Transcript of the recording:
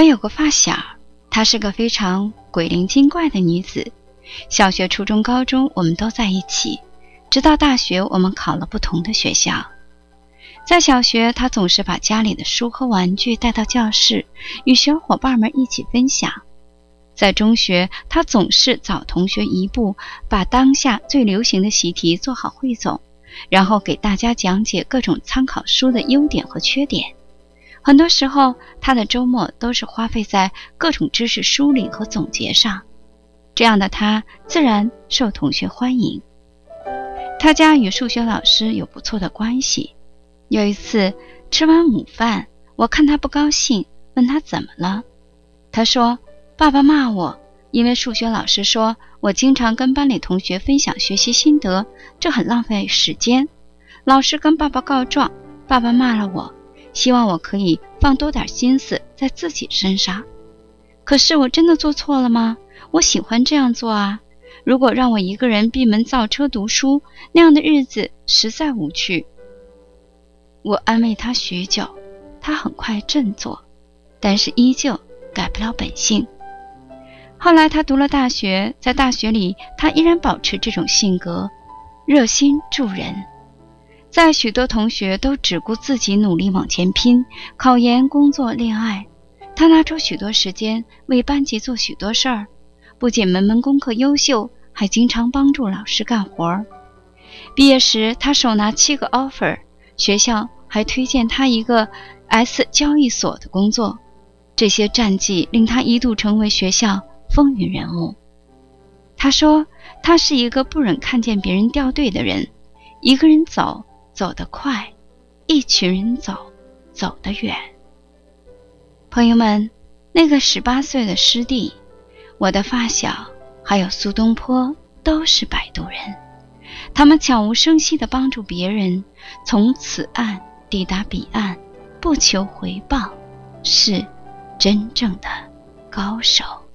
有个发小，她是个非常鬼灵精怪的女子。小学、初中、高中我们都在一起，直到大学我们考了不同的学校。在小学，她总是把家里的书和玩具带到教室，与小伙伴们一起分享。在中学，她总是早同学一步，把当下最流行的习题做好汇总，然后给大家讲解各种参考书的优点和缺点。很多时候，她的周末都是花费在各种知识梳理和总结上，这样的她自然受同学欢迎。她家与数学老师有不错的关系。有一次吃完午饭，我看她不高兴，问她怎么了。她说，爸爸骂我，因为数学老师说我经常跟班里同学分享学习心得，这很浪费时间。老师跟爸爸告状，爸爸骂了我，希望我可以放多点心思在自己身上。可是我真的做错了吗？我喜欢这样做啊。如果让我一个人闭门造车读书，那样的日子实在无趣。我安慰他许久，他很快振作，但是依旧改不了本性。后来他读了大学，在大学里他依然保持这种性格，热心助人。在许多同学都只顾自己努力往前拼，考研、工作、恋爱，他拿出许多时间为班级做许多事儿，不仅门门功课优秀，还经常帮助老师干活。毕业时他手拿7个 offer， 学校还推荐他一个 S 交易所的工作。这些战绩令他一度成为学校风云人物。他说，他是一个不忍看见别人掉队的人，一个人走，走得快，一群人走，走得远。朋友们，那个18岁的师弟，我的发小，还有苏东坡，都是摆渡人。他们悄无声息地帮助别人，从此岸抵达彼岸，不求回报，是真正的高手。